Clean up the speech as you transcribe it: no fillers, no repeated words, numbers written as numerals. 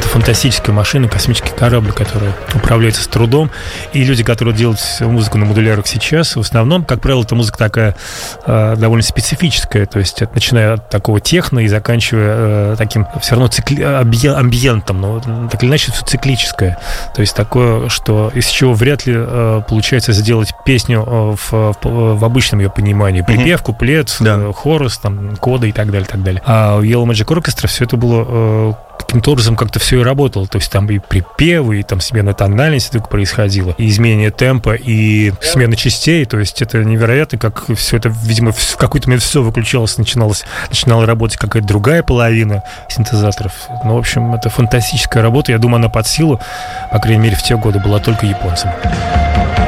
фантастическая машина, космический корабль, который управляется с трудом. И люди, которые делают музыку на модулярах сейчас, в основном, как правило, эта музыка такая довольно специфическая, то есть начиная от такого техно и заканчивая таким все равно амбиентом, но так или иначе все циклическое. То есть такое, что из чего вряд ли получается сделать песню в обычном ее понимании. Припев, куплет, хорус, там, коды и так далее, так далее. А у Yellow Magic Orchestra все это было каким-то образом как-то все и работало. То есть там и припевы, и там смена тональности только происходила, и изменение темпа, и смена частей. То есть это невероятно, как все это, видимо, в какой-то момент все выключалось, начинала работать какая-то другая половина синтезаторов. Ну, в общем, это фантастическая работа. Я думаю, она под силу, по крайней мере, в те годы была только японцам.